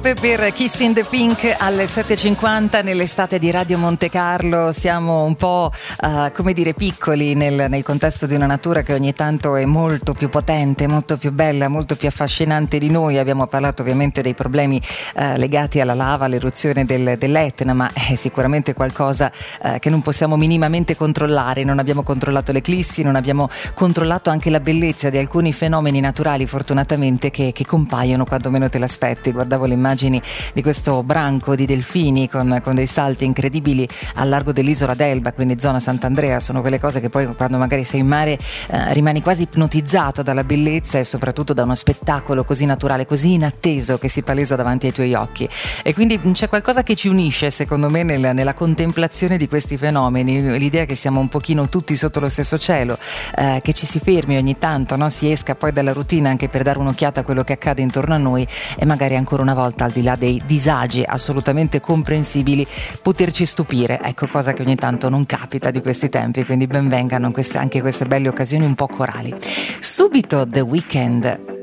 Stop per Kiss in the Pink alle 7.50 nell'estate di Radio Monte Carlo. Siamo un po' come dire piccoli nel contesto di una natura che ogni tanto è molto più potente, molto più bella, molto più affascinante di noi. Abbiamo parlato ovviamente dei problemi legati alla lava, all'eruzione dell'Etna, ma è sicuramente qualcosa che non possiamo minimamente controllare. Non abbiamo controllato l'eclissi, non abbiamo controllato anche la bellezza di alcuni fenomeni naturali, fortunatamente, che compaiono quando meno te l'aspetti. Guardavo le immagini di questo branco di delfini con dei salti incredibili al largo dell'isola d'Elba, quindi zona Sant'Andrea. Sono quelle cose che poi quando magari sei in mare rimani quasi ipnotizzato dalla bellezza e soprattutto da uno spettacolo così naturale, così inatteso che si palesa davanti ai tuoi occhi. E quindi c'è qualcosa che ci unisce, secondo me, nella contemplazione di questi fenomeni, l'idea che siamo un pochino tutti sotto lo stesso cielo, che ci si fermi ogni tanto, no? Si esca poi dalla routine anche per dare un'occhiata a quello che accade intorno a noi e magari ancora una volta, al di là dei disagi assolutamente comprensibili, poterci stupire. Ecco, cosa che ogni tanto non capita di questi tempi, quindi benvengano anche queste belle occasioni un po' corali. Subito The Weeknd.